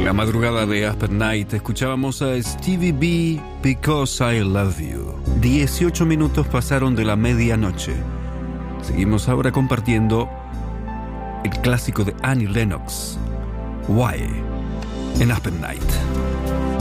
la madrugada de Aspen Night escuchábamos a Stevie B, Because I Love You. 18 minutos pasaron de la medianoche. Seguimos ahora compartiendo el clásico de Annie Lennox, Why, en Aspen Night.